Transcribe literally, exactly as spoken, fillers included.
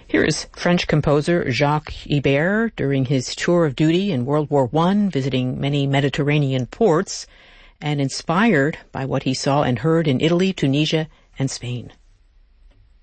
Here is French composer Jacques Ibert during his tour of duty in World War One, visiting many Mediterranean ports, and inspired by what he saw and heard in Italy, Tunisia, and Spain.